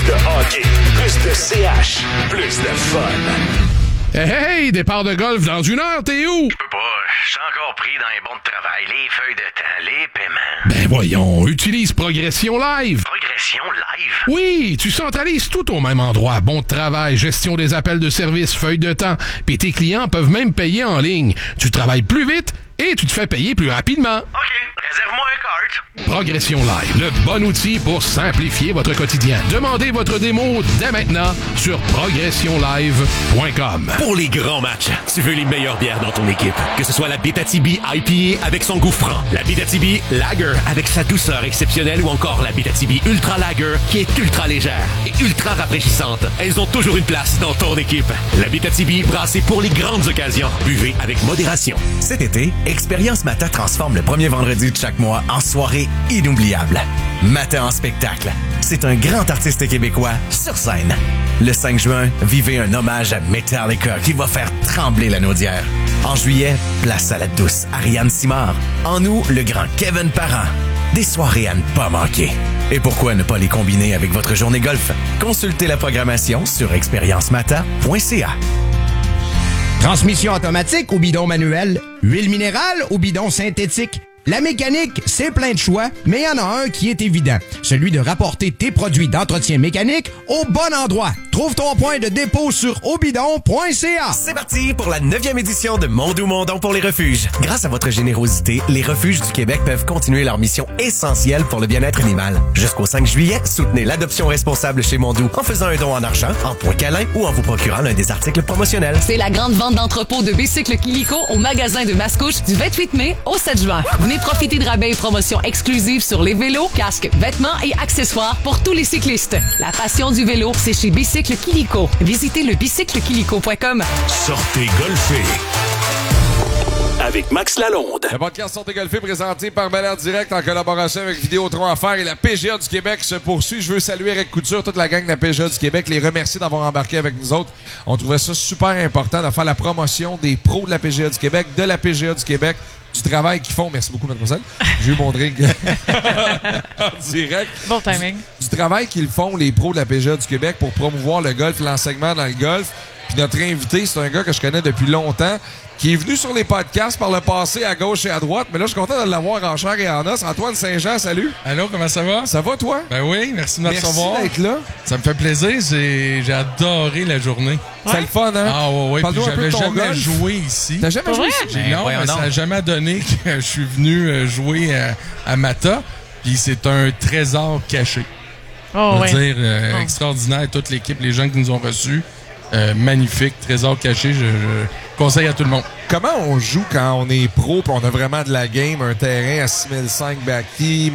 de hockey, plus de CH, plus de fun. Hey, départ de golf dans 1 heure, t'es où? Je peux pas, je suis encore pris dans les bons de travail, les feuilles de temps, les paiements. Ben voyons, utilise Progression Live. Progression Live? Oui, tu centralises tout au même endroit. Bon de travail, gestion des appels de service, feuilles de temps. Puis tes clients peuvent même payer en ligne. Tu travailles plus vite et tu te fais payer plus rapidement. OK, réserve-moi un cart. Progression Live, le bon outil pour simplifier votre quotidien. Demandez votre démo dès maintenant sur progressionlive.com. Pour les grands matchs, tu veux les meilleures bières dans ton équipe. Que ce soit la Abitibi IPA avec son goût franc, la Abitibi Lager avec sa douceur exceptionnelle ou encore la Abitibi Ultra Lager qui est ultra légère et ultra rafraîchissante. Elles ont toujours une place dans ton équipe. La Abitibi brassée pour les grandes occasions. Buvez avec modération. Cet été, Expérience Mata transforme le premier vendredi de chaque mois en soirée inoubliable. Mata en spectacle. C'est un grand artiste québécois sur scène. Le 5 juin, vivez un hommage à Metallica qui va faire trembler la naudière. En juillet, place à la douce Ariane Simard. En août, le grand Kevin Parent. Des soirées à ne pas manquer. Et pourquoi ne pas les combiner avec votre journée golf? Consultez la programmation sur expériencemata.ca. Transmission automatique ou bidon manuel, huile minérale ou bidon synthétique. La mécanique, c'est plein de choix, mais il y en a un qui est évident. Celui de rapporter tes produits d'entretien mécanique au bon endroit. Trouve ton point de dépôt sur obidon.ca. C'est parti pour la 9e édition de Mondou Mondon pour les refuges. Grâce à votre générosité, les refuges du Québec peuvent continuer leur mission essentielle pour le bien-être animal. Jusqu'au 5 juillet, soutenez l'adoption responsable chez Mondou en faisant un don en argent, en points câlins ou en vous procurant l'un des articles promotionnels. C'est la grande vente d'entrepôt de bicycles Kilico au magasin de Mascouche du 28 mai au 7 juin. Venez profiter de rabais et promotions exclusives sur les vélos, casques, vêtements et accessoires pour tous les cyclistes. La passion du vélo, c'est chez Bicycle Kilico. Visitez le bicyclekilico.com. Sortez golfer avec Max Lalonde. Le podcast Sortez golfer présenté par Bel Air Direct en collaboration avec Vidéotron Affaires et la PGA du Québec se poursuit. Je veux saluer Eric Couture, toute la gang de la PGA du Québec, les remercier d'avoir embarqué avec nous autres. On trouvait ça super important de faire la promotion des pros de la PGA du Québec, de la PGA du Québec, du travail qu'ils font. Merci beaucoup, mademoiselle. J'ai eu mon drink en direct. Bon timing. Du travail qu'ils font, les pros de la PGA du Québec, pour promouvoir le golf, l'enseignement dans le golf. Puis notre invité, c'est un gars que je connais depuis longtemps, qui est venu sur les podcasts par le passé à gauche et à droite. Mais là, je suis content de l'avoir en chair et en os. Antoine Saint-Jean, salut. Allô, comment ça va? Ça va, toi? Ben oui, merci de me recevoir. Merci d'être là. Ça me fait plaisir. J'ai adoré la journée. Ouais? C'est le fun, hein? Ah ouais, puis j'avais jamais joué ici. T'as jamais joué ici? Non, mais ça n'a jamais donné que je suis venu jouer à Mata. Puis c'est un trésor caché. Oh, je veux dire, extraordinaire. Toute l'équipe, les gens qui nous ont reçus. Magnifique, trésor caché, je conseille à tout le monde. Comment on joue quand on est pro et on a vraiment de la game, un terrain à 6005 back-tee,